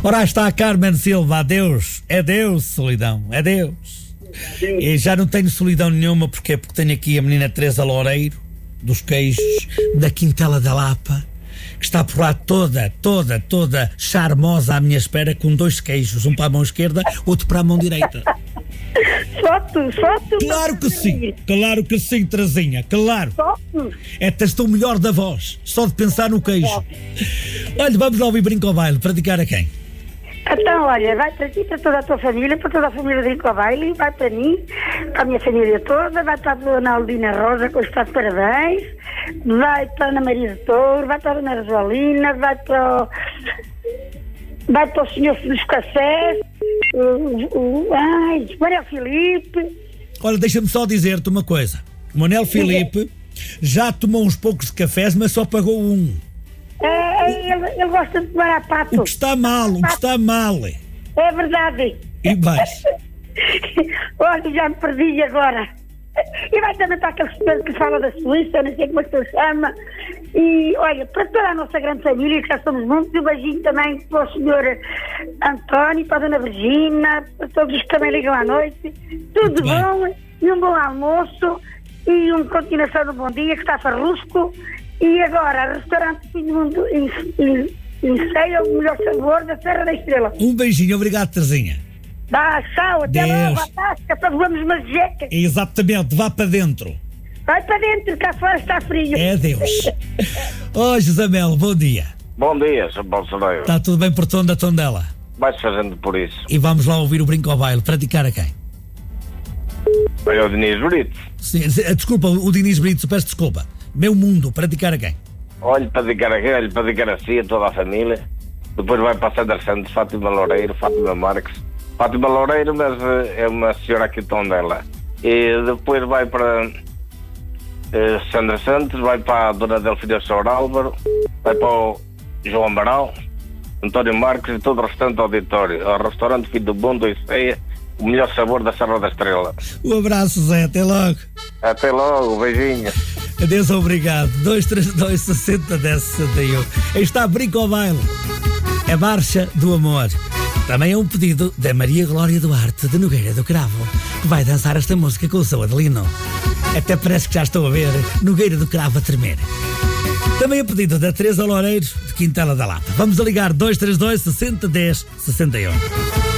Ora, está a Carmen Silva, adeus. É Deus, solidão, é Deus. E já não tenho solidão nenhuma, porque tenho aqui a menina Teresa Loureiro, dos queijos, da Quintela da Lapa, que está por lá toda charmosa à minha espera, com 2 queijos, um para a mão esquerda, outro para a mão direita. Só tu. Claro que sim, Terezinha, claro. Só tu. Estou melhor da voz, só de pensar no queijo. Olha, vamos lá ouvir Brinco ao Baile, para dedicar a quem? Então, olha, vai para ti, para toda a tua família, para toda a família de Brinco ao Baile, vai para mim, para a minha família toda, vai para a dona Aldina Rosa, que hoje está de parabéns, vai para a Ana Maria de Touro, vai para a dona Rosalina, vai para o senhor dos cafés, Manuel Filipe. Olha, deixa-me só dizer-te uma coisa. O Manuel Filipe já tomou uns poucos cafés, mas só pagou um. Ele gosta de tomar a pato. O que está mal. É verdade. E mais? Olha, já me perdi agora. E vai também para aquele senhor que fala da Suíça, não sei como é que se chama. E olha, para toda a nossa grande família, que já somos muitos, um beijinho também para o senhor António, para a dona Virgínia, para todos os que também ligam à noite. Tudo bom, e um bom almoço, e uma continuação do bom dia, que está farrusco. E agora, restaurante Fim do Mundo em ceia, o melhor sabor da Serra da Estrela. Um beijinho, obrigado, Terezinha. Dá, tchau, até Deus. logo, à tasca, para vamos umas jecas. Exatamente, vá para dentro. Vai para dentro, cá fora está frio. É Deus. José Melo, bom dia. Bom dia, Sr. Bolsonaro. Está tudo bem por Tondela? Vai-se fazendo por isso. E vamos lá ouvir o Brinco ao Baile, para dedicar a quem? É o Diniz Brito. Sim, desculpa, o Diniz Brito, peço desculpa. Meu mundo, para dedicar a quem? Olha, para dedicar a quem? Olha, para dedicar a si, a toda a família. Depois vai para a Sandra Santos, Fátima Loureiro, Fátima Marques. Fátima Loureiro, mas é uma senhora aqui de Tondela. E depois vai para Sandra Santos, vai para a dona Delfina Sor Álvaro, vai para o João Amaral, António Marques e todo o restante auditório. Ao restaurante Fim do Mundo e ceia, o melhor sabor da Serra da Estrela. Um abraço, Zé, até logo. Até logo, beijinho. Adeus, obrigado. 232 60 10 61. Aí está Brinco ao Baile. É Marcha do Amor. Também é um pedido da Maria Glória Duarte de Nogueira do Cravo, que vai dançar esta música com o seu Adelino. Até parece que já estou a ver Nogueira do Cravo a tremer. Também é pedido da Teresa Loureiro de Quintela da Lapa. Vamos a ligar 232 60 10 61.